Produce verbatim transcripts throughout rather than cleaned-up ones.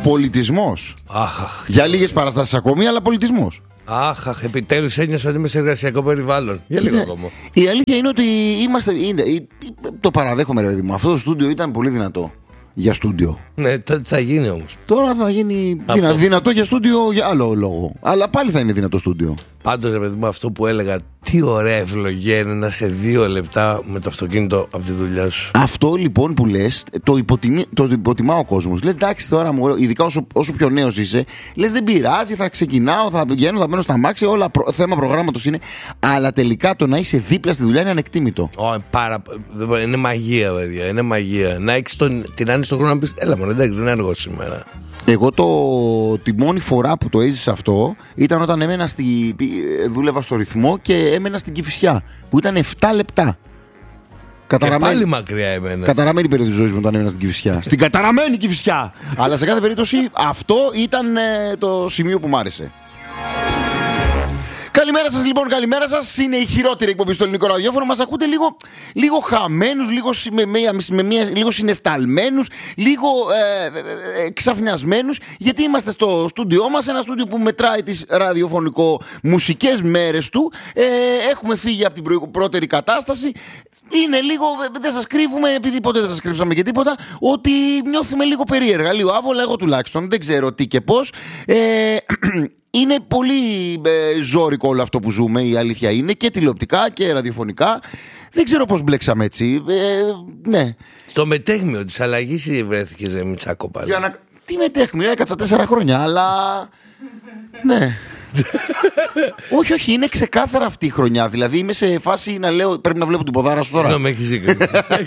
Πολιτισμός. Αχ, Για λίγες παραστάσεις ακόμη, αλλά πολιτισμός. Αχ, αχ, επιτέλους ένιωσα ότι είμαι σε εργασιακό περιβάλλον. Για λίγο ακόμα. Η αλήθεια είναι ότι είμαστε. Είναι, το παραδέχομαι, ρε παιδί μου. Αυτό το στούντιο ήταν πολύ δυνατό για στούντιο. Ναι, τι θα γίνει όμως? Τώρα θα γίνει δυνα, δυνατό για στούντιο για άλλο λόγο. Αλλά πάλι θα είναι δυνατό στούντιο. Πάντως, ρε παιδί μου, αυτό που έλεγα, τι ωραία ευλογία είναι να σε δύο λεπτά με το αυτοκίνητο από τη δουλειά σου. Αυτό λοιπόν που λες, το, υποτιμη, το υποτιμά ο κόσμος. Λες εντάξει τώρα, μου, ειδικά όσο, όσο πιο νέος είσαι, λες δεν πειράζει, θα ξεκινάω, θα πηγαίνω, θα μπαίνω στα μάξι, όλα προ, θέμα προγράμματος είναι. Αλλά τελικά το να είσαι δίπλα στη δουλειά είναι ανεκτήμητο. Oh, πάρα, είναι μαγεία, παιδιά, είναι μαγεία. Να έχεις τον, την άνοιξη στον χρόνο να πεις, έλα μόνο, εντάξει, δεν αργώ σήμερα. Εγώ το, τη μόνη φορά που το έζησα αυτό ήταν όταν έμενα στη, δούλευα στο Ρυθμό και έμενα στην Κηφισιά, που ήταν επτά λεπτά. Καταραμένη, πάλι μακριά έμενα. Καταραμένη περίοδο της ζωής μου όταν έμενα στην Κηφισιά. Στην καταραμένη Κηφισιά! Αλλά σε κάθε περίπτωση αυτό ήταν ε, το σημείο που μ' άρεσε. Καλημέρα σας λοιπόν, καλημέρα σας. Είναι η χειρότερη εκπομπή στο ελληνικό ραδιόφωνο. Μας ακούτε λίγο, λίγο χαμένους, λίγο, με, με, με μια, λίγο συναισθαλμένους, λίγο ε, ε, ξαφνιασμένους. Γιατί είμαστε στο στούντιό μας, ένα στούντιο που μετράει τις ραδιοφωνικό μουσικές μέρες του. ε, Έχουμε φύγει από την πρώτερη κατάσταση. Είναι λίγο, δεν σας κρύβουμε, επειδή ποτέ δεν σας κρύψαμε και τίποτα, ότι νιώθουμε λίγο περίεργα, λίγο άβολα, εγώ τουλάχιστον. Δεν ξέρω τι και πώς. ε, Είναι πολύ ε, ζώρικο όλο αυτό που ζούμε, η αλήθεια είναι, και τηλεοπτικά και ραδιοφωνικά. Δεν ξέρω πώς μπλέξαμε έτσι. Ε, ναι. Στο μετέχμιο της αλλαγής βρέθηκες, ε, Μητσάκο, πάλι. Για να... Τι μετέχμιο, έκατσα τέσσερα χρόνια, αλλά... ναι. όχι, όχι, είναι ξεκάθαρα αυτή η χρονιά. Δηλαδή είμαι σε φάση να λέω, πρέπει να βλέπω την ποδάρα σου τώρα. Ναι, με έχεις δίκιο.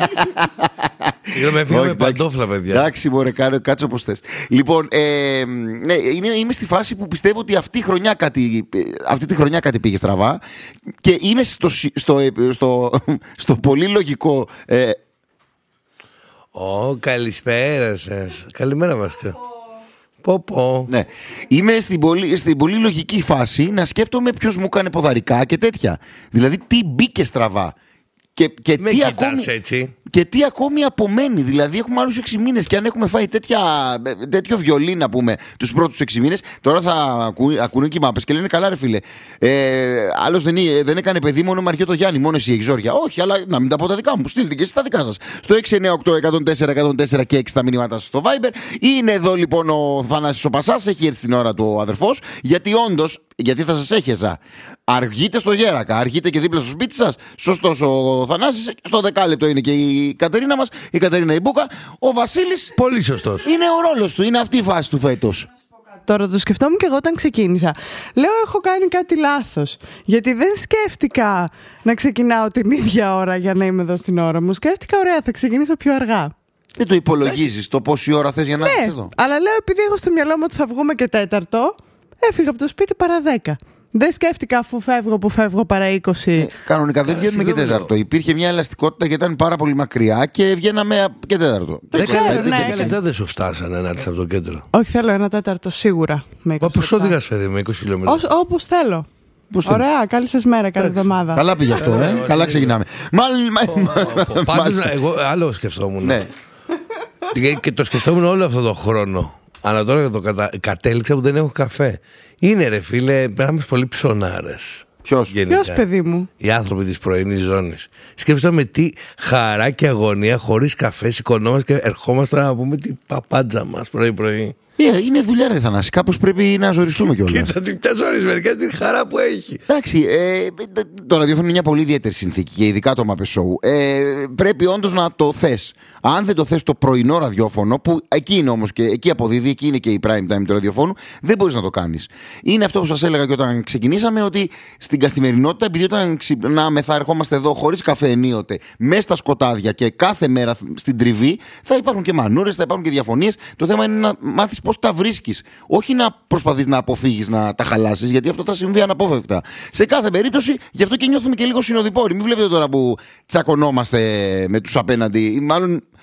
Με έφυγα με παντόφλα, παιδιά. Εντάξει, μωρέ, κάτσε όπως θες. Λοιπόν, ε, ναι, είμαι στη φάση που πιστεύω ότι αυτή, χρονιά κάτι, αυτή τη χρονιά κάτι πήγε στραβά. Και είμαι στο, στο, στο, στο πολύ λογικό. Ε... Ω, oh, καλησπέρα σας. Καλημέρα, βασικά. Πω, πω. Ναι. Είμαι στην πολύ, στην πολύ λογική φάση να σκέφτομαι ποιος μου έκανε ποδαρικά και τέτοια. Δηλαδή, τι μπήκε στραβά. Και, και, με τι κοιτάς ακόμη, έτσι. Και τι ακόμη απομένει. Δηλαδή έχουμε άλλους έξι μήνες και αν έχουμε φάει τέτοια, τέτοιο βιολί, να πούμε, τους πρώτους έξι μήνες, τώρα θα ακού, ακούνε και οι μάπες και λένε καλά ρε φίλε, ε, άλλος δεν, δεν έκανε παιδί μόνο Μαριό το Γιάννη, μόνο εσύ έχεις ζόρια. Όχι, αλλά να μην τα πω τα δικά μου, στείλτε και εσείς τα δικά σας στο έξι εννιά οκτώ εκατόν τέσσερα εκατόν τέσσερα και έξι τα μηνύματά σας στο Viber. Είναι εδώ λοιπόν ο Θανάσης ο Πασάς, έχει έρθει την ώρα του ο αδερφός, γιατί όντως, γιατί θα σας έχεζα. Αργείτε στο Γέρακα, αργείτε και δίπλα στο σπίτι σας. Σωστός ο Θανάσης, στο δεκάλεπτο είναι και η Κατερίνα μας, η Κατερίνα η Μπούκα. Ο Βασίλης. Πολύ σωστός. Είναι ο ρόλος του, είναι αυτή η φάση του φέτος. Τώρα το σκεφτόμουν και εγώ όταν ξεκίνησα. Λέω, έχω κάνει κάτι λάθος. Γιατί δεν σκέφτηκα να ξεκινάω την ίδια ώρα για να είμαι εδώ στην ώρα μου. Σκέφτηκα, ωραία, θα ξεκινήσω πιο αργά. Δεν το υπολογίζεις το πόση ώρα θες για να έρθεις ναι, εδώ. Αλλά λέω, επειδή έχω στο μυαλό μου ότι θα βγούμε και τέταρτο, έφυγα από το σπίτι παρά δέκα. Δεν σκέφτηκα αφού φεύγω που φεύγω παρά είκοσι. Ε, κανονικά δεν βγαίνουμε και τέταρτο. Υπήρχε μια ελαστικότητα γιατί ήταν πάρα πολύ μακριά και βγαίναμε και τέταρτο. Δέκα λεπτά δεν σου φτάσανε να έρθεις από το κέντρο. Όχι, θέλω ένα τέταρτο σίγουρα. Μα πώς οδηγάς, παιδί, με είκοσι χιλιόμετρα? Όπως θέλω. Ωραία, καλή σας μέρα, καλή εβδομάδα. Καλά πήγε αυτό, ε. Καλά ξεκινάμε. Πάντως, εγώ άλλο σκεφτόμουν. Και το σκεφτόμουν όλο αυτό το χρόνο. Αλλά τώρα το κατα... κατέληξα που δεν έχω καφέ. Είναι ρε φίλε, πρέπει να είμαστε πολύ ψωνάρες. Ποιος? Ποιος, παιδί μου? Οι άνθρωποι της πρωινής ζώνης. Σκέφτομαι τι χαρά και αγωνία χωρίς καφέ σηκωνόμαστε και ερχόμαστε να πούμε την παπάντζα μας πρωί-πρωί. Yeah, είναι δουλειά ρε Θανάση, κάπως πρέπει να ζοριστούμε κιόλας. Κοίτα τι πια ζορίζεις μερικά, την χαρά που έχει. Εντάξει, ε, το ραδιόφωνο είναι μια πολύ ιδιαίτερη συνθήκη και ειδικά το Muppet Show. Ε, πρέπει όντως να το θες. Αν δεν το θες το πρωινό ραδιόφωνο, που εκεί είναι όμως και εκεί αποδίδει, εκεί είναι και η prime time του ραδιοφώνου, δεν μπορείς να το κάνεις. Είναι αυτό που σας έλεγα και όταν ξεκινήσαμε, ότι στην καθημερινότητα, επειδή όταν ξυπνάμε θα ερχόμαστε εδώ χωρίς καφέ ενίοτε, μέσα στα σκοτάδια και κάθε μέρα στην τριβή, θα υπάρχουν και μανούρες, θα υπάρχουν και διαφωνίες. Το θέμα είναι να μάθεις πώς τα βρίσκεις. Όχι να προσπαθείς να αποφύγεις να τα χαλάσεις, γιατί αυτό θα συμβεί αναπόφευκτα. Σε κάθε περίπτωση, γι' αυτό και νιώθουμε και λίγο συνοδοιπόροι. Μην βλέπετε τώρα που τσακωνόμαστε με τους απέναντι. Μάλλον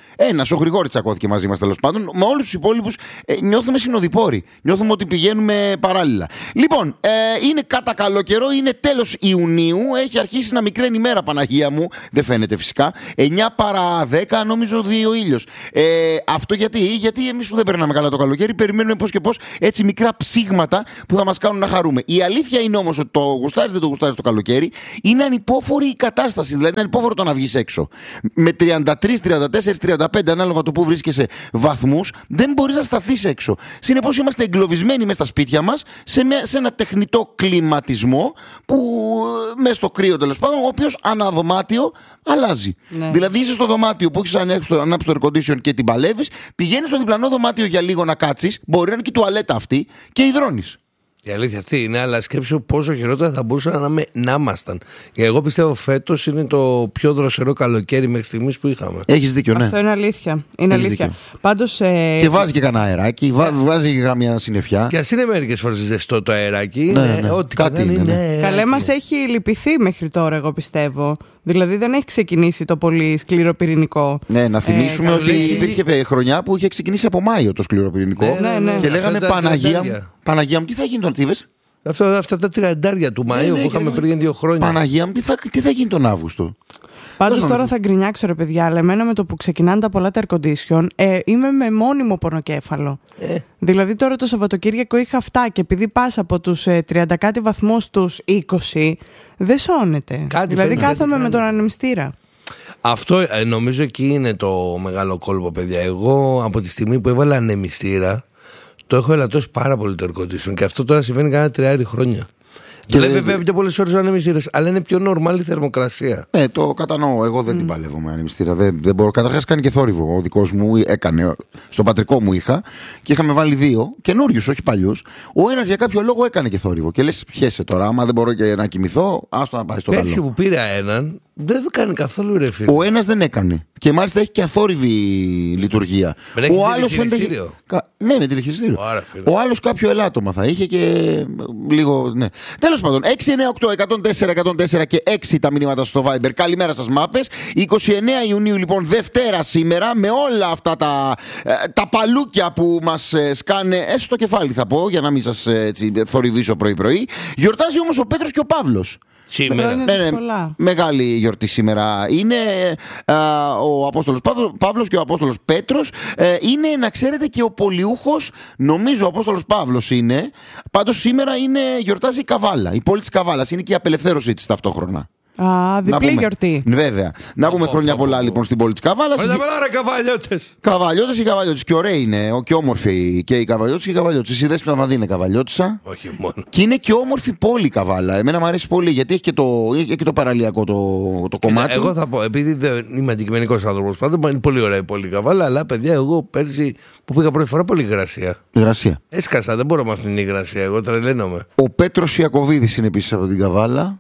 Ένας, ο Γρηγόρης τσακώθηκε μαζί μας τέλος πάντων. Με όλους τους υπόλοιπους ε, νιώθουμε συνοδοιπόροι. Νιώθουμε ότι πηγαίνουμε παράλληλα. Λοιπόν, ε, είναι κατά καλό καιρό, είναι τέλος Ιουνίου. Έχει αρχίσει να μικραίνει η μέρα, Παναγία μου. Δεν φαίνεται φυσικά. εννιά παρά δέκα, νομίζω δύο ήλιος. Ε, αυτό γιατί, γιατί εμείς που δεν περνάμε καλά το καλοκαίρι, περιμένουμε πώς και πώς έτσι μικρά ψήγματα που θα μας κάνουν να χαρούμε. Η αλήθεια είναι όμως ότι το γουστάρεις δεν το γουστάρεις το καλοκαίρι, είναι ανυπόφορη η κατάσταση. Δηλαδή είναι ανυπόφορο το να βγεις έξω. Με τριάντα τρία, τριάντα τέσσερα, τριάντα πέντε ανάλογα το που βρίσκεσαι βαθμούς, δεν μπορείς να σταθείς έξω. Συνεπώς είμαστε εγκλωβισμένοι μέσα στα σπίτια μας σε, μια, σε ένα τεχνητό κλιματισμό που μέσα στο κρύο τέλος πάντων, ο οποίος αναδωμάτιο αλλάζει. Ναι. Δηλαδή είσαι στο δωμάτιο που έχεις ανάψει το air condition και την παλεύεις, πηγαίνεις στο διπλανό δωμάτιο για λίγο να κάτσεις, μπορεί να είναι και η τουαλέτα αυτή και υδρώνεις. Η αλήθεια αυτή είναι, αλλά σκέψου πόσο χειρότερα θα μπορούσαν να ήμασταν. Εγώ πιστεύω φέτος είναι το πιο δροσερό καλοκαίρι μέχρι στιγμής που είχαμε. Έχεις δίκιο, ναι. Αυτό είναι αλήθεια. Είναι αλήθεια. Πάντως, ε... Και βάζει και κανένα αεράκι, βά, βάζει και καμιά συννεφιά. Και ας είναι μερικές φορές ζεστό το αεράκι. Ναι, ναι, ναι. Ό,τι κάτι είναι. είναι Ναι. Καλέ, μας έχει λυπηθεί μέχρι τώρα, εγώ πιστεύω. Δηλαδή δεν έχει ξεκινήσει το πολύ σκληροπυρηνικό. Ναι, να θυμίσουμε ε, ότι λέει... υπήρχε χρονιά που είχε ξεκινήσει από Μάιο το σκληροπυρηνικό. Ναι, ναι, ναι. Και λέγαμε Παναγία μου, Παναγία μου, τι θα γίνει τον Τύβες. Αυτά, αυτά τα τριαντάρια του Μαΐου, ναι, ναι, που είχαμε ναι, πριν δύο χρόνια. Παναγία μου, τι θα, τι θα γίνει τον Αύγουστο. Πάντως τώρα να... θα γκρινιάξω, ρε παιδιά, αλλά εμένα με το που ξεκινάνε τα πολλά τα air condition, ε, είμαι με μόνιμο πονοκέφαλο. Ε. Δηλαδή τώρα το Σαββατοκύριακο είχα αυτά και επειδή πας από τους ε, τριάντα κάτι βαθμούς στους είκοσι, δεν σώνεται. Κάτι δηλαδή κάθομαι με τον ανεμιστήρα. Αυτό ε, νομίζω εκεί είναι το μεγάλο κόλπο, παιδιά. Εγώ από τη στιγμή που έβαλα ανεμιστήρα, το έχω ελαττώσει πάρα πολύ το air condition και αυτό τώρα συμβαίνει κάνα τριάρι χρόνια. Και λέει βέβαια πιο πολλές ώρες ο ανεμιστήρας, αλλά είναι πιο normal η θερμοκρασία. Ναι, το κατανοώ. Εγώ δεν mm. την παλεύω με ανεμιστήρα. Δεν, δεν μπορώ. Καταρχάς κάνει και θόρυβο. Ο δικός μου έκανε. Στο πατρικό μου είχα και είχαμε βάλει δύο καινούριους, όχι παλιούς. Ο ένας για κάποιο λόγο έκανε και θόρυβο. Και λες, πιέσαι τώρα. Άμα δεν μπορώ και να κοιμηθώ, άστο να πάει στο καλό. Πέρσι που πήρα έναν, δεν το κάνει καθόλου ρε φίλε. Ο ένας δεν έκανε. Και μάλιστα έχει και αθόρυβη λειτουργία. Με ο άλλος φαίνεται. Κα... Ναι, με τηλεχειριστήριο. Ο άλλος κάποιο ελάττωμα θα είχε και λίγο. Ναι. Τέλος πάντων, έξι εννιά οκτώ εκατόν τέσσερα εκατόν τέσσερα και έξι τα μηνύματα στο Viber. Καλημέρα σας, μάπες. είκοσι εννέα Ιουνίου, λοιπόν, Δευτέρα σήμερα, με όλα αυτά τα, τα παλούκια που μας σκάνε, έστω στο κεφάλι θα πω, για να μην σας έτσι, θορυβήσω πρωί-πρωί. Γιορτάζει όμως ο Πέτρος και ο Παύλος. Σήμερα. Ναι, ναι, μεγάλη γιορτή σήμερα είναι. Α, ο Απόστολος Παύλος και ο Απόστολος Πέτρος. Ε, είναι, να ξέρετε, και ο πολιούχος, νομίζω ο Απόστολος Παύλος είναι. Πάντως σήμερα είναι, γιορτάζει η Καβάλα. Η πόλη της Καβάλας. Είναι και η απελευθέρωση της ταυτόχρονα. Α, διπλή γιορτή. Βέβαια. Να πούμε χρόνια πολλά λοιπόν στην πόλη της Καβάλας. Χρόνια πολλά, ρε καβαλιώτες. Καβαλιώτες ή καβαλιώτες. Και ωραίοι είναι. Και όμορφοι και οι καβαλιώτες και οι καβαλιώτες. Η Δέσποινα Βανδύ είναι καβαλιώτησα. Όχι μόνο. Και είναι και όμορφη πόλη Καβάλα. Εμένα μου αρέσει πολύ γιατί έχει και το, έχει και το παραλιακό το, το κομμάτι. Εγώ θα πω, επειδή δεν είμαι αντικειμενικός άνθρωπος, πάντα είναι πολύ ωραία η πόλη Καβάλα. Αλλά παιδιά, εγώ πέρσι που πήγα πρώτη φορά, πολύ υγρασία. Υγρασία. Έσκασα, δεν μπορώ με αυτήν την υγρασία. Εγώ τρελαίνομαι. Ο Πέτρος Ιακωβίδης είναι επίσης από την Καβάλα.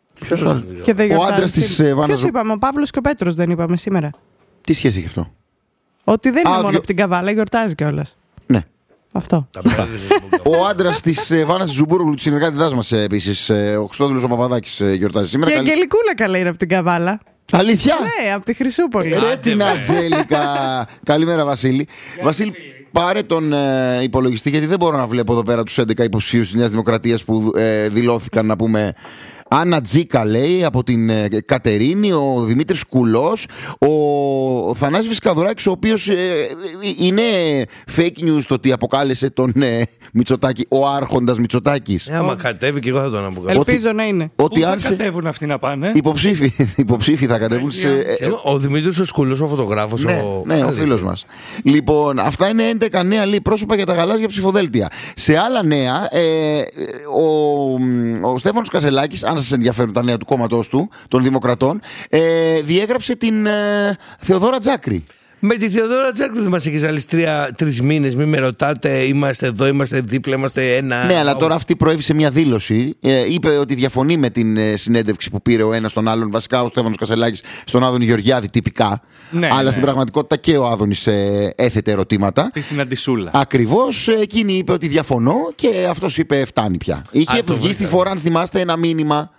Ο άντρας της Βάνας. Ποιος είπαμε, ο Παύλος και ο Πέτρος δεν είπαμε σήμερα. Τι σχέση έχει αυτό? Ότι δεν είναι Α, μόνο διο... από την Καβάλα, γιορτάζει κιόλας. Ναι. Αυτό. Ο άντρας της Βάνας Ζουμπούργλου, της συνεργάτητάς μας επίσης, ο Χριστόδουλος ο Παπαδάκης, γιορτάζει σήμερα. Και η Αγγελικούλα καλά είναι από την Καβάλα. Αλήθεια? Ναι, από τη Χρυσούπολη. Ρε την Ατζέλικα. Καλημέρα, Βασίλη. Βασίλη, πάρε τον ε, υπολογιστή, γιατί δεν μπορώ να βλέπω εδώ πέρα τους έντεκα υποψηφίους της Νέας Δημοκρατίας που ε, δηλώθηκαν, να πούμε. Άννα Τζίκα λέει από την ε, Κατερίνη, ο Δημήτρης Κουλός, ο, ο Θανάσης Φισκαδουράκης, ο οποίος ε, είναι fake news το ότι αποκάλεσε τον ε, Μητσοτάκη ο Άρχοντας Μητσοτάκης. Ε, άμα κατέβει και εγώ θα τον αποκαλέσω. Ελπίζω ότι, να είναι. Ότι Πού θα σε... κατέβουν αυτοί να πάνε? Υποψήφοι, υποψήφοι θα κατέβουν. Σε, ε, ο Δημήτρης ο Σκουλός, ο φωτογράφος. Ναι, ο, ναι, ο φίλος μας. Λοιπόν, αυτά είναι έντεκα νέα λέει, πρόσωπα για τα γαλάζια ψηφοδέλτια. Σε άλλα νέα, ε, ο, ο Στέφανος Κασελάκης, αν σας ενδιαφέρουν τα νέα του κόμματός του, των Δημοκρατών, ε, διέγραψε την ε, Θεοδόρα Τζάκρη. Με τη Θεοδόρα Τζάκρη δεν μας έχεις άλλες τρεις μήνες. Μην με ρωτάτε, είμαστε εδώ, είμαστε δίπλα, είμαστε ένα. Ναι, αλλά τώρα αυτή προέβησε μια δήλωση. Ε, είπε ότι διαφωνεί με την ε, συνέντευξη που πήρε ο ένας τον άλλον. Βασικά ο Στέφανος Κασελάκης στον Άδωνη Γεωργιάδη, τυπικά. Ναι, αλλά ναι. Στην πραγματικότητα και ο Άδωνης ε, έθετε ερωτήματα. Τη συναντησούλα. Ακριβώς. Εκείνη είπε ότι διαφωνώ και αυτός είπε φτάνει πια. Είχε βγει στη φορά, αν θυμάστε, ένα μήνυμα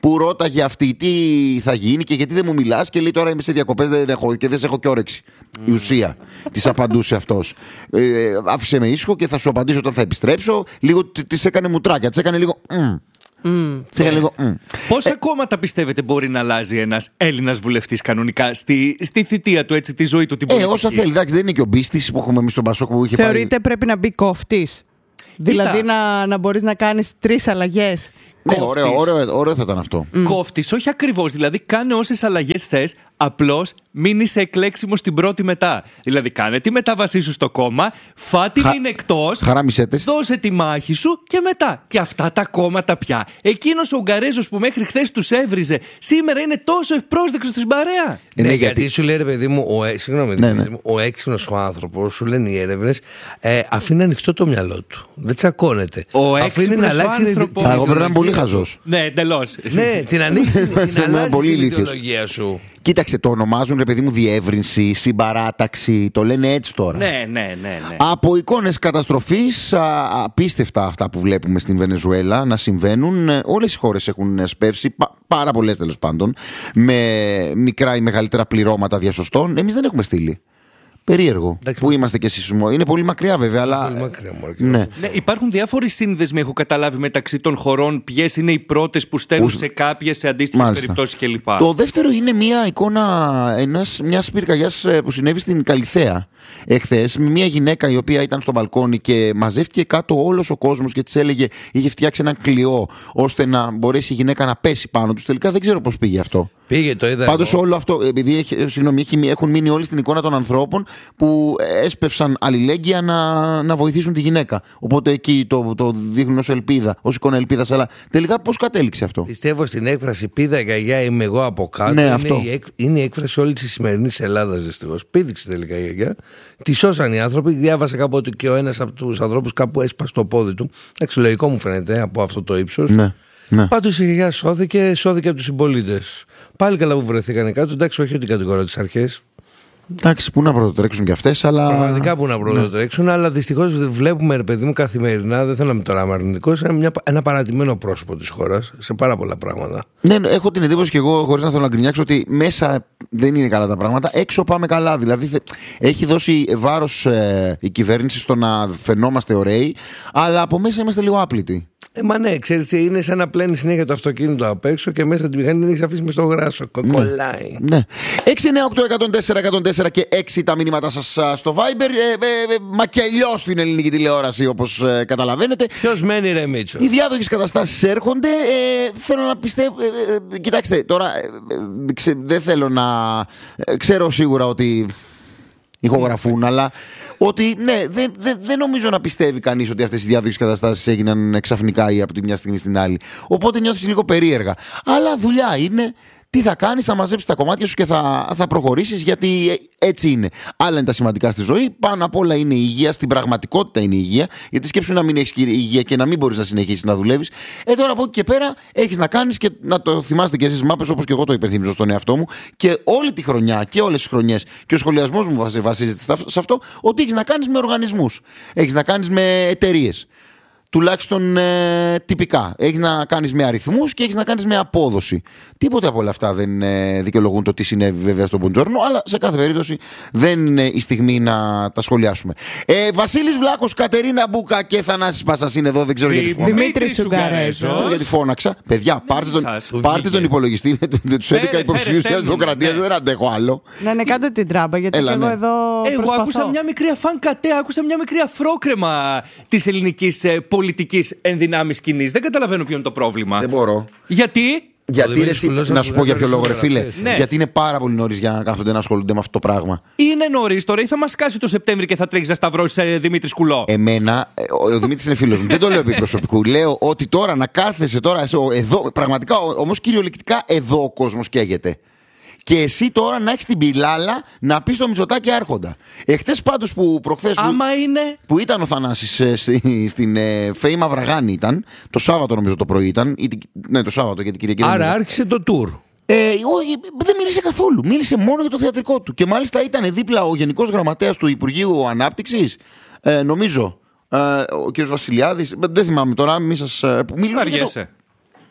που ρώταγε αυτή τι θα γίνει και γιατί δεν μου μιλάς, και λέει τώρα είμαι σε διακοπές δεν έχω, και δεν σε έχω και όρεξη. Mm. Η ουσία της απαντούσε αυτός. Ε, άφησε με ήσυχο και θα σου απαντήσω όταν θα επιστρέψω. Λίγο της έκανε μουτράκια, της έκανε λίγο. Mm. Mm. Yeah. Λίγο, mm. Πόσα ε, κόμματα πιστεύετε μπορεί να αλλάζει ένας Έλληνας βουλευτής κανονικά στη, στη θητεία του, έτσι, τη ζωή του την πολιτική? Ε, όσα θέλει. Εντάξει, δεν είναι και ο Μπίστης που έχουμε εμείς στον Πασόκ που είχε. Θεωρείτε πάρει... πρέπει να μπει κόφτης? Δηλαδή να, να μπορείς να κάνεις τρεις αλλαγές. Ναι, ωραίο, ωραίο, ωραίο θα ήταν αυτό. Mm. Κόφτης, όχι ακριβώς. Δηλαδή, κάνε όσες αλλαγές θες, απλώς μην είσαι εκλέξιμος την πρώτη μετά. Δηλαδή, κάνε τη μετάβασή σου στο κόμμα, φάτη Χα... μην εκτός, δώσε τη μάχη σου και μετά. Και αυτά τα κόμματα πια. Εκείνος ο Ουγγαρέζος που μέχρι χθες τους έβριζε, σήμερα είναι τόσο ευπρόσδεκτος στην παρέα. Ναι, ναι, γιατί... γιατί σου λέει, ρε παιδί μου, ο, ε, συγγνώμη, ναι, ναι. ο έξυπνος ο άνθρωπος, σου λένε οι έρευνες, ε, αφήνει ανοιχτό το μυαλό του. Δεν τσακώνεται. Ο έξυπνος άνθρωπος. Εγώ πρέπει να είμαι πολύ χαζός. Ναι, εντελώς. Ναι, την ανοίξει, την αλλάζει την ιδεολογία σου. Κοίταξε, το ονομάζουν, ρε παιδί μου, διεύρυνση, συμπαράταξη. Το λένε έτσι τώρα. Ναι, ναι, ναι, ναι. Από εικόνες καταστροφής, α, απίστευτα αυτά που βλέπουμε στην Βενεζουέλα να συμβαίνουν. Όλες οι χώρες έχουν σπεύσει, πα, πάρα πολλές τέλος πάντων, με μικρά ή μεγαλύτερα πληρώματα διασωστών. Εμείς δεν έχουμε στείλει. Περίεργο. Εντάξει, που είμαστε κι εσείς. Είναι πολύ μακριά βέβαια, αλλά. Πολύ μακριά, ναι. Ναι, υπάρχουν διάφοροι σύνδεσμοι, έχω καταλάβει, μεταξύ των χωρών. Ποιες είναι οι πρώτες που στέλνουν που... σε κάποιες, σε αντίστοιχες περιπτώσεις κλπ. Το δεύτερο είναι μια εικόνα ένας, μιας πυρκαγιάς που συνέβη στην Καλιθέα εχθές. Με μια γυναίκα η οποία ήταν στο μπαλκόνι και μαζεύτηκε κάτω όλος ο κόσμος και της έλεγε, είχε φτιάξει έναν κλειό ώστε να μπορέσει η γυναίκα να πέσει πάνω τους. Τελικά δεν ξέρω πώς πήγε αυτό. Πήγε, το είδα. Πάντως όλο αυτό, επειδή έχει, συγγνώμη, έχουν μείνει όλοι στην εικόνα των ανθρώπων που έσπευσαν αλληλέγγυα να, να βοηθήσουν τη γυναίκα. Οπότε εκεί το, το δείχνουν ως ελπίδα, ως εικόνα ελπίδας. Αλλά τελικά πώς κατέληξε αυτό? Πιστεύω στην έκφραση «πήδα γιαγιά, είμαι εγώ από κάτω». Ναι, είναι, αυτό. Η, είναι η έκφραση όλη τη σημερινή Ελλάδα, δυστυχώς. Πήδηξε τελικά η γιαγιά. Τη σώσαν οι άνθρωποι. Διάβασα κάποτε και ο ένας από τους ανθρώπους κάπου έσπασε το πόδι του. Εντάξει, λογικό μου φαίνεται από αυτό το ύψος. Ναι. Ναι. Πάντως η γιαγιά σώθηκε, σώθηκε από τους συμπολίτες. Πάλι καλά που βρεθήκανε κάτω. Εντάξει, όχι ότι κατηγορώ τις αρχές. Εντάξει, πού να πρωτοτρέξουν κι αυτές, αλλά. Πραγματικά πού να πρωτοτρέξουν, ναι. Αλλά δυστυχώς βλέπουμε, ρε παιδί μου, καθημερινά, δεν θέλω να είμαι τώρα αμαρνητικός, ένα, ένα παρατημένο πρόσωπο της χώρας σε πάρα πολλά πράγματα. Ναι, έχω την εντύπωση κι εγώ, χωρίς να θέλω να γκρινιάξω, ότι μέσα δεν είναι καλά τα πράγματα, έξω πάμε καλά. Δηλαδή έχει δώσει βάρος ε, η κυβέρνηση στο να φαινόμαστε ωραίοι, αλλά από μέσα είμαστε λίγο άπλητοι. Ε, μα ναι, ξέρεις, είναι σαν να πλένει συνέχεια το αυτοκίνητο απ' έξω και μέσα την μηχανή την έχεις αφήσει μες στο γράσο. Κολλάει. Ναι. έξι εννιά οκτώ εκατόν τέσσερα εκατόν τέσσερα και έξι τα μηνύματά σας στο Viber. Ε, ε, ε, μακελιό στην ελληνική τηλεόραση, όπως ε, καταλαβαίνετε. Ποιος μένει, ρε Μίτσο? Οι διάδοχες καταστάσεις έρχονται. Ε, θέλω να πιστεύω. Ε, ε, κοιτάξτε, τώρα ε, ε, δεν θέλω να. Ε, ξέρω σίγουρα ότι ηχογραφούν, αλλά ότι ναι, δεν δε, δε νομίζω να πιστεύει κανείς ότι αυτές οι διάδοχες καταστάσεις έγιναν ξαφνικά ή από τη μια στιγμή στην άλλη. Οπότε νιώθεις λίγο περίεργα. Αλλά δουλειά είναι. Τι θα κάνεις, θα μαζέψεις τα κομμάτια σου και θα, θα προχωρήσεις, γιατί έτσι είναι. Άλλα είναι τα σημαντικά στη ζωή. Πάνω απ' όλα είναι η υγεία. Στην πραγματικότητα είναι η υγεία. Γιατί σκέψου να μην έχεις υγεία και να μην μπορείς να συνεχίσεις να δουλεύεις. Ε, τώρα από εκεί και πέρα έχεις να κάνεις και να το θυμάστε και εσείς μάπες, όπως και εγώ το υπενθύμιζω στον εαυτό μου. Και όλη τη χρονιά και όλες τις χρονιές. Και ο σχολιασμός μου βασίζεται σε αυτό, ότι έχεις να κάνεις με οργανισμούς. Έχεις να κάνεις με εταιρείες. Τουλάχιστον ε, τυπικά. Έχεις να κάνεις με αριθμούς και έχεις να κάνεις με απόδοση. Τίποτε από όλα αυτά δεν ε, δικαιολογούν το τι συνέβη βέβαια στον Μποντζόρνο, αλλά σε κάθε περίπτωση δεν είναι η στιγμή να τα σχολιάσουμε. Ε, Βασίλης Βλάχος, Κατερίνα Μπούκα και Θανάσης Πάσας είναι εδώ. Δεν ξέρω γιατί φώναξα. Δημήτρης Ουγγαρέζος. Δεν ξέρω γιατί φώναξα. Παιδιά, πάρτε τον, πάρτε τον υπολογιστή. Δεν τους έντεκα υποψηφίους της Δημοκρατίας. Δεν αντέχω άλλο. Ναι, ναι, κάντε την τράμπα, γιατί Έλα, εγώ ναι. εδώ. Εγώ άκουσα μια μικρή αφάνκατε, άκουσα μια μικρή αφρόκρεμα της ελληνικής πολιτικής. Πολιτικής ενδυνάμεις σκηνής. Δεν καταλαβαίνω ποιο είναι το πρόβλημα. Δεν μπορώ. Γιατί. Γιατί ρε, εσύ, να σου πω για ποιο λόγο, ρε φίλε. Ναι. Γιατί είναι πάρα πολύ νωρίς για να κάθονται να ασχολούνται με αυτό το πράγμα. Είναι νωρίς τώρα ή θα μας κάσει το Σεπτέμβρη και θα τρέξει να σταυρώσει ε, Δημήτρη Σκουλό? Εμένα, ο, ο Δημήτρης είναι φίλος μου. Δεν το λέω επί προσωπικού. Λέω ότι τώρα να κάθεσαι τώρα εδώ. Πραγματικά όμως κυριολεκτικά εδώ ο κόσμος καίγεται. Και εσύ τώρα να έχεις την πιλάλα να πεις το Μητσοτάκη άρχοντα. Εχθές πάντως που προχθές. Άμα που, είναι. Που ήταν ο Θανάσης ε, στη, στην ε, Φέη Μαυραγάνη ήταν. Το Σάββατο νομίζω το πρωί ήταν. Ή, ναι, το Σάββατο για την Κυριακή. Άρα άρχισε το tour. Ε, όχι, δεν μίλησε καθόλου. Μίλησε μόνο για το θεατρικό του. Και μάλιστα ήταν δίπλα ο Γενικός Γραμματέας του Υπουργείου Ανάπτυξης. Ε, νομίζω. Ε, ο κ. Βασιλιάδης. Δεν θυμάμαι τώρα. Μη σας. Ε, Βαριέσαι.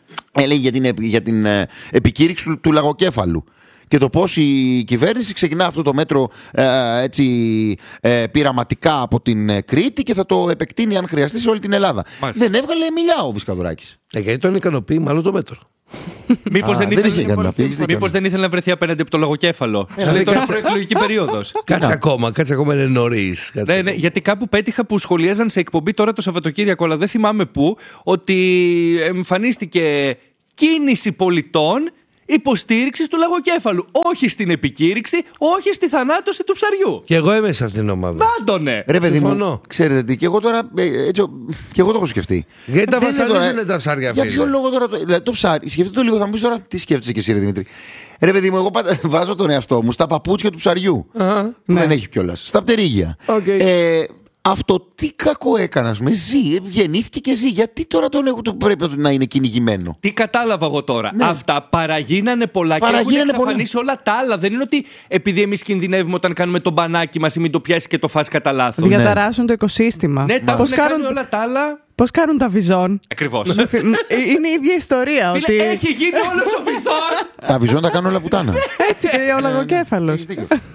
Έλεγε για την, για την ε, επικήρυξη του, του λαγοκέφαλου. Και το πώς η κυβέρνηση ξεκινά αυτό το μέτρο ε, έτσι, ε, πειραματικά από την Κρήτη και θα το επεκτείνει αν χρειαστεί σε όλη την Ελλάδα. Μάλιστα. Δεν έβγαλε μιλιά ο Βυσκαδουράκης. Ε, γιατί τον ικανοποιεί μάλλον το μέτρο. Μήπως δεν, δεν, μήπως δεν ήθελε να βρεθεί απέναντι από το λογοκέφαλο. Σου λέει τώρα προεκλογική περίοδος. Κάτσε ακόμα, κάτσε ακόμα, είναι νωρίς. Ναι, ναι, γιατί κάπου πέτυχα που σχολίαζαν σε εκπομπή τώρα το Σαββατοκύριακο, αλλά δεν θυμάμαι πού, ότι εμφανίστηκε κίνηση πολιτών υποστήριξης του λαγοκέφαλου. Όχι στην επικήρυξη, όχι στη θανάτωση του ψαριού. Και εγώ είμαι σε αυτήν την ομάδα. Πάντονε. Ρε παιδί μου, ξέρετε τι, και εγώ τώρα έτσι, και εγώ το έχω σκεφτεί. Γιατί τα βασανίζουν τα ψάρια αυτά. Για ποιο λόγο τώρα το, δηλαδή, το ψάρι, σκεφτείτε το λίγο, θα μου πεις τώρα τι σκέφτεσαι και εσύ, ρε Δημήτρη. Ρε παιδί μου, εγώ πάντα βάζω τον εαυτό μου στα παπούτσια του ψαριού. Uh-huh. Δεν ναι. έχει κιόλας. Στα πτερίγια. Okay. Ε, αυτό τι κακό έκανας με ζει, γεννήθηκε και ζει. Γιατί τώρα τον έχω, το πρέπει να είναι κυνηγημένο. Τι κατάλαβα εγώ τώρα. Ναι. Αυτά παραγίνανε πολλά παραγίνανε και έχουν εξαφανίσει όλα τα άλλα. Δεν είναι ότι επειδή εμείς κινδυνεύουμε όταν κάνουμε το μπανάκι μας ή μην το πιάσει και το φας κατά λάθος. Διαταράσσουν ναι. το οικοσύστημα. Ναι, τα έχουν κάνει όλα τα άλλα. Πώς κάνουν τα βυζόν. Ακριβώς. Είναι η ίδια ιστορία. Φίλε, ότι... έχει γίνει όλος ο βυθός. Τα βυζόν τα κάνουν όλα πουτάνα. Έτσι και ο λαγοκέφαλος.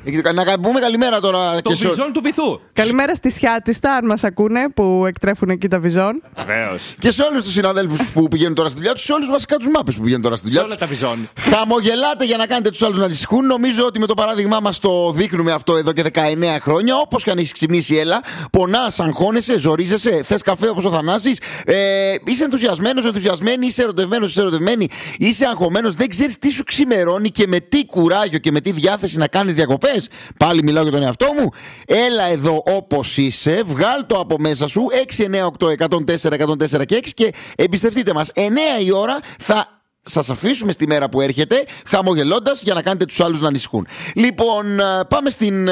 Να πούμε καλημέρα τώρα. Το βυζόν του βυθού. Καλημέρα στη Σιάτιστα, αν μας ακούνε, που εκτρέφουν εκεί τα βυζόν. Βεβαίως. Και σε όλους τους συναδέλφους που πηγαίνουν τώρα στη δουλειά τους, σε όλους βασικά τους μάπες που πηγαίνουν τώρα στη δουλειά τους. Σε όλα τα βυζόν. Χαμογελάτε για να κάνετε τους άλλους να ανησυχούν. Νομίζω ότι με το παράδειγμά μας το δείχνουμε αυτό εδώ και δεκαεννέα χρόνια. Όπως και αν έχεις ξυπνήσει, έλα. Πονάς, αγχώνεσαι, ζορίζεσαι, θες καφέ όπως ο Θανάσης. Ε, είσαι ενθουσιασμένος, ενθουσιασμένη, είσαι ερωτευμένος, είσαι ερωτευμένη, είσαι αγχωμένος, δεν ξέρεις τι σου ξημερώνει και με τι κουράγιο και με τι διάθεση να κάνεις διακοπές. Πάλι μιλάω για τον εαυτό μου. Έλα εδώ όπως είσαι, βγάλ το από μέσα σου. έξι εννιά οκτώ εκατόν τέσσερα εκατόν τέσσερα και έξι και εμπιστευτείτε μας, εννιά η ώρα θα σας αφήσουμε στη μέρα που έρχεται χαμογελώντας για να κάνετε τους άλλους να ανησυχούν. Λοιπόν, πάμε στην,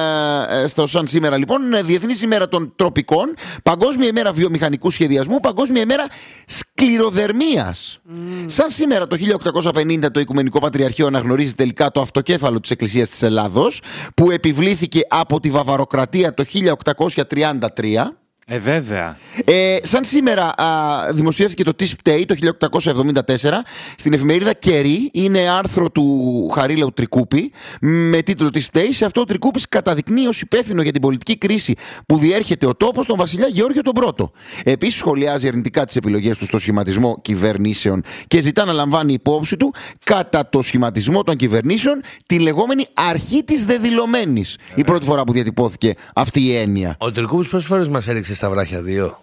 στο σαν σήμερα λοιπόν. Διεθνής ημέρα των τροπικών, Παγκόσμια ημέρα βιομηχανικού σχεδιασμού, Παγκόσμια ημέρα σκληροδερμίας. Mm. Σαν σήμερα το χίλια οκτακόσια πενήντα το Οικουμενικό Πατριαρχείο αναγνωρίζει τελικά το αυτοκέφαλο της Εκκλησίας της Ελλάδος, που επιβλήθηκε από τη Βαβαροκρατία το χίλια οκτακόσια τριάντα τρία. Ε, βέβαια. Ε, σαν σήμερα α, δημοσιεύθηκε το Τι Σπτέι το χίλια οκτακόσια εβδομήντα τέσσερα στην εφημερίδα Κερί. Είναι άρθρο του Χαρίλαου Τρικούπη με τίτλο Τι Σπτέι. Σε αυτό ο Τρικούπης καταδεικνύει ως υπεύθυνο για την πολιτική κρίση που διέρχεται ο τόπος τον βασιλιά Γεώργιο τον Πρώτο. Επίσης σχολιάζει αρνητικά τις επιλογές του στο σχηματισμό κυβερνήσεων και ζητά να λαμβάνει υπόψη του κατά το σχηματισμό των κυβερνήσεων τη λεγόμενη αρχή της δεδηλωμένης. Η πρώτη φορά που διατυπώθηκε αυτή η έννοια. Ο Τρικούπης πόσες φορές μας έριξε στα βράχια, δύο?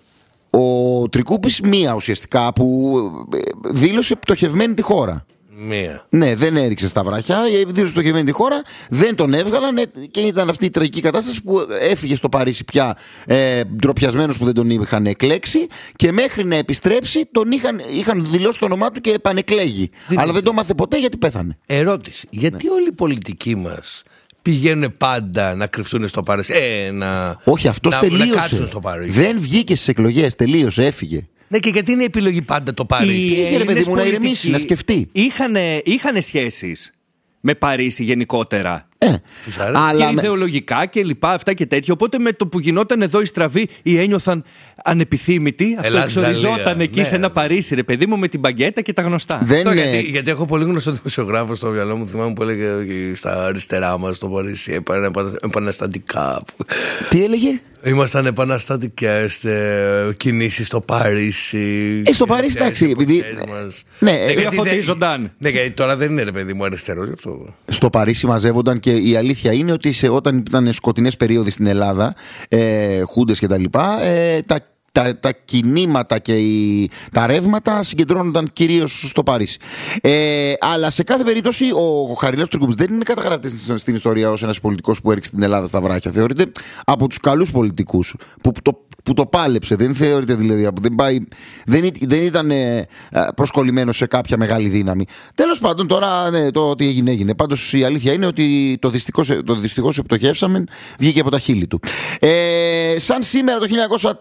Ο Τρικούπης μία ουσιαστικά, που δήλωσε πτωχευμένη τη χώρα. Μία. Ναι, δεν έριξε στα βράχια, δήλωσε πτωχευμένη τη χώρα, δεν τον έβγαλαν και ήταν αυτή η τραγική κατάσταση που έφυγε στο Παρίσι πια ε, ντροπιασμένος που δεν τον είχαν εκλέξει και μέχρι να επιστρέψει τον είχαν, είχαν δηλώσει το όνομά του και επανεκλέγει. Δεν Αλλά δεν το μάθε ποτέ γιατί πέθανε. Ερώτηση, γιατί ναι. όλοι οι πολιτικοί μας πηγαίνουν πάντα να κρυφτούν στο Παρίσι? Ε, να, Όχι, αυτός να, τελείωσε. Να κάτσουν στο Παρίσι. Δεν βγήκε στις εκλογές, τελείωσε, έφυγε. Ναι, και γιατί είναι η επιλογή πάντα το Παρίσι? Είχε ρε παιδί μου να ηρεμήσει, να σκεφτεί. Είχαν σχέσεις με Παρίσι γενικότερα. Ε, αλλά και ιδεολογικά και λοιπά, αυτά και τέτοια. Οπότε με το που γινόταν εδώ η στραβή, ή ένιωθαν ανεπιθύμητοι. Αυτό εξοριζόταν εκεί ναι. σε ένα Παρίσι, ρε παιδί μου, με την μπαγκέτα και τα γνωστά. Δεν είναι... γιατί, γιατί έχω πολύ γνωστό δημοσιογράφο στο μυαλό μου. Θυμάμαι που έλεγε στα αριστερά μας στο Παρίσι επαναστατικά. Τι έλεγε? Ήμασταν επαναστατικές ε, κινήσεις στο Παρίσι. Ε, στο Παρίσι, εντάξει. Επειδή. Ναι, διαφωτίζονταν. Ναι, γιατί τώρα δεν είναι, ρε παιδί μου, αριστερός γι' αυτό. Στο Παρίσι μαζεύονταν και η αλήθεια είναι ότι σε, όταν ήταν σκοτεινές περίοδοι στην Ελλάδα, ε, χούντες και τα λοιπά, ε, τα, τα, τα κινήματα και οι, τα ρεύματα συγκεντρώνονταν κυρίως στο Παρίσι. Ε, αλλά σε κάθε περίπτωση ο Χαριλάος Τρικούπης δεν είναι καταγραφής στην ιστορία ως ένας πολιτικός που έριξε την Ελλάδα στα βράχια. Θεωρείται από τους καλούς πολιτικούς που το, που το πάλεψε. Δεν θεωρείται δηλαδή. Δεν, πάει, δεν, δεν ήταν ε, προσκολλημένος σε κάποια μεγάλη δύναμη. Τέλος πάντων, τώρα ναι, το ότι έγινε έγινε. Πάντως η αλήθεια είναι ότι το δυστυχώς, το δυστυχώς επιτοχεύσαμε βγήκε από τα χείλη του. Ε, σαν σήμερα το χίλια εννιακόσια.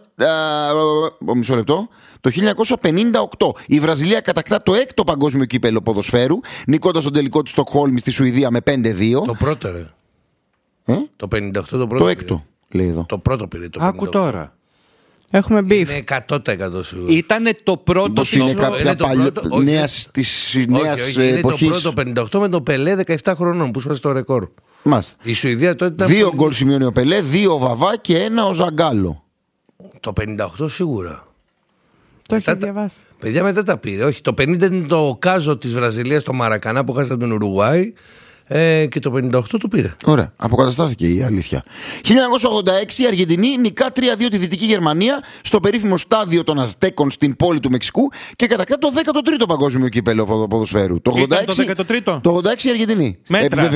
Ε, μισό λεπτό. Το χίλια εννιακόσια πενήντα οκτώ η Βραζιλία κατακτά το έκτο παγκόσμιο κύπελλο ποδοσφαίρου, νικώντας τον τελικό της Στοκχόλμη στη Σουηδία με πέντε δύο. Το πρώτο, ρε. Ε? Το πενήντα οκτώ το πρώτο. Το έκτο, λέει εδώ. Το πρώτο πήρε. Το Άκου τώρα. Έχουμε beef. Είναι εκατό τοις εκατό σίγουρο. Ήτανε το πρώτο της... Είναι κάποια παλιά νέας, της νέας είναι εποχής. Είναι το πρώτο πενήντα οκτώ με τον Πελέ δεκαεπτά χρονών που σπάσε το ρεκόρ. Μάλιστα. Η Σουηδία τότε ήταν. Δύο γκολ σημειώνει ο Πελέ, δύο ο Βαβά και ένα ο Ζαγκάλο. Το πενήντα οκτώ σίγουρα. Το έχει διαβάσει. Παιδιά μετά τα πήρε. Όχι, το πενήντα είναι το κάζο της Βραζιλίας, το Μαρακανά που χάσατε τον Ουρουγουάη. Ε, και το πενήντα οκτώ το πήρε. Ωραία, αποκαταστάθηκε η αλήθεια. χίλια εννιακόσια ογδόντα έξι η Αργεντινή νικά τρία δύο τη Δυτική Γερμανία στο περίφημο στάδιο των Αζτέκων στην πόλη του Μεξικού και κατακτά το δέκατο τρίτο παγκόσμιο κύπελλο ποδοσφαίρου. Το ογδόντα έξι, το δέκατο τρίτο. Το ογδόντα έξι η Αργεντινή. Μέτρα.